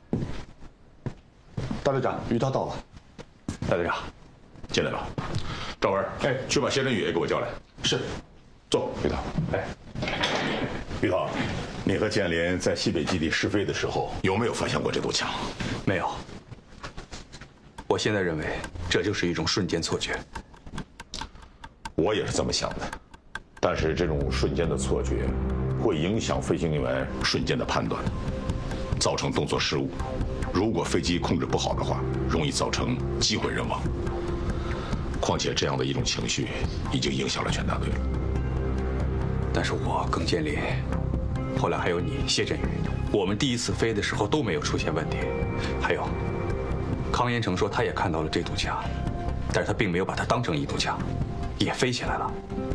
大队长，于涛到了。 大队长，进来吧。赵文，去把谢振宇也给我叫来。 是。 坐，于涛。于涛，你和建联在西北基地试飞的时候，有没有发现过这堵墙？ 没有。我现在认为，这就是一种瞬间错觉。 我也是这么想的，但是这种瞬间的错觉，会影响飞行员瞬间的判断，造成动作失误。如果飞机控制不好的话，容易造成机毁人亡。况且这样的一种情绪，已经影响了全大队了。 但是我耿建林，后来还有你谢振宇，我们第一次飞的时候都没有出现问题。还有，康延成说他也看到了这堵墙，但是他并没有把它当成一堵墙，也飞起来了。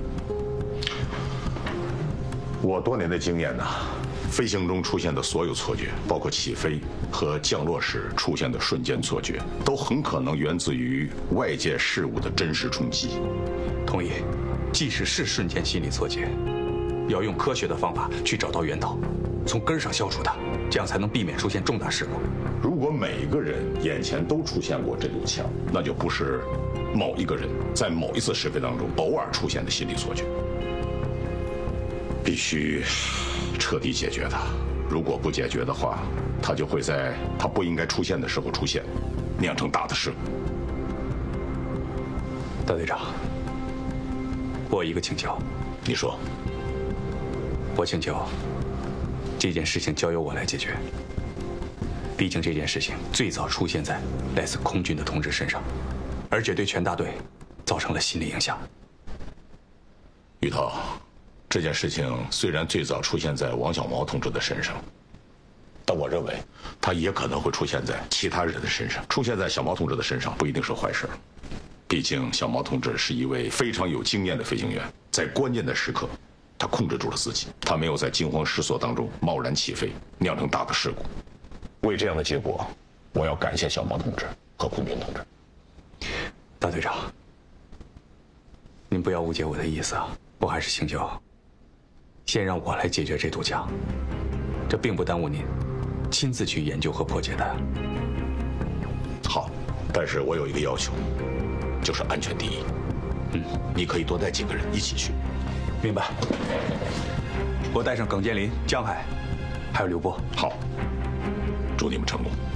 我多年的经验呢，飞行中出现的所有错觉，包括起飞和降落时出现的瞬间错觉，都很可能源自于外界事物的真实冲击。 同意，即使是瞬间心理错觉，要用科学的方法去找到源头，从根上消除它，这样才能避免出现重大事故。 如果每个人眼前都出现过这堵墙，那就不是某一个人在某一次试飞当中偶尔出现的心理错觉。必须彻底解决它。如果不解决的话，它就会在它不应该出现的时候出现，酿成大的事故。 大队长，我有一个请求。 你说。 我请求这件事情交由我来解决。毕竟这件事情最早出现在来自空军的同志身上，而且对全大队造成了心理影响。 于涛，这件事情虽然最早出现在王小毛同志的身上，但我认为它也可能会出现在其他人的身上。出现在小毛同志的身上不一定是坏事，毕竟小毛同志是一位非常有经验的飞行员，在关键的时刻，他控制住了自己，他没有在惊慌失措当中贸然起飞，酿成大的事故。为这样的结果，我要感谢小毛同志和空军同志。 大队长，您不要误解我的意思啊，我还是请求先让我来解决这堵墙，这并不耽误您亲自去研究和破解它。 好，但是我有一个要求，就是安全第一。你可以多带几个人一起去。 明白。我带上耿建林、江海，还有刘波。 好，祝你们成功。